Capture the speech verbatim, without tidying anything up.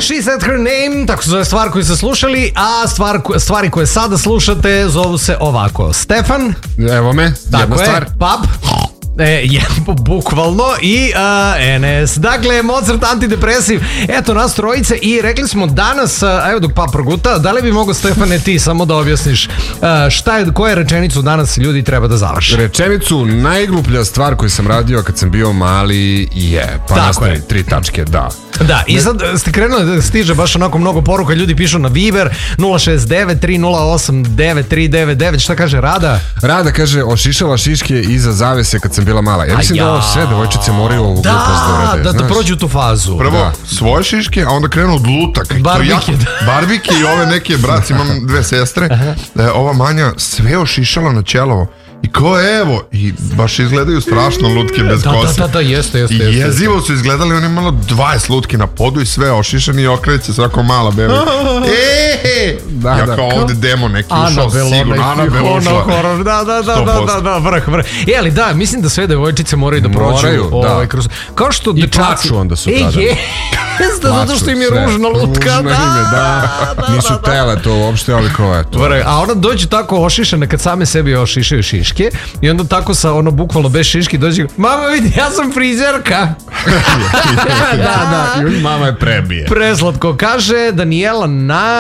She Said Her Name, tako se zove stvar koju ste slušali, a stvar, stvari koje sada slušate zovu se ovako. Stefan. Evo me, tako jedna je, stvar. Pap. E, je, bukvalno i uh, N S. Dakle, Mozart antidepresiv. Eto nas trojice i rekli smo danas, uh, evo dok pa proguta, da li bi mogo Stefane ti samo da objasniš uh, šta je, koje rečenicu danas ljudi treba da završe? Rečenicu najgluplja stvar koju sam radio kad sam bio mali je, pa nastavi tri tačke, da. Da, i sad ste krenuli da stiže baš onako mnogo poruka, ljudi pišu na Viber nula šest devet tri nula osam devet tri devet devet, šta kaže Rada? Rada kaže, ošišala šiške iza zavese kad sam bila mala. Ja mislim ja. da ovo sve devojčice moraju ovu da, glupost da urade. Da, da prođu tu fazu. Prvo da. svoje šiške, a onda krenu od lutak. Barbike. Ja, barbike i ove neke, brat, imam dve sestre. E, ova Manja sve ošišala na ćelovo. I ko evo, i baš izgledaju strašno lutke bez da, kose. Da, da, da, jeste, jeste. I jeste, jezivo jeste. su izgledali, oni malo dvadeset lutki na podu i sve ošišani i okreće svako mala bebe. Eee! Da, ja da. kao ovde demo neki ušao sigurno. Anabel ušla. Da, da, da, da, da, da, vrh, vrh. E, ali da, mislim da sve devojčice moraju da prođu. Moraju, da. Ovaj, kroz... Kao što I dečaci... plaču onda su tada. E, jeste, zato što im je sve. ružna lutka. Ružna da, im je, da. da, Nisu da, tele to uopšte, ali ko je to. Vrh, a ona dođe tako ošišana kad same sebi ošišaju šiške i onda tako sa ono bukvalno bez šiški dođe, mama vidi, ja sam frizerka. da, da, i mama je prebije. Preslatko, kaže Daniela na